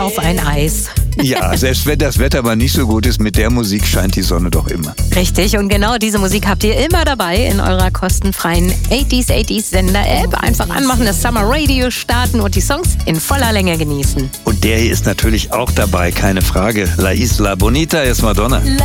auf ein Eis. Ja, selbst wenn das Wetter mal nicht so gut ist, mit der Musik scheint die Sonne doch immer. Richtig, und genau diese Musik habt ihr immer dabei in eurer kostenfreien 80s Sender-App. Einfach anmachen, das Summer Radio starten und die Songs in voller Länge genießen. Und der hier ist natürlich auch dabei, keine Frage. La Isla Bonita ist Madonna.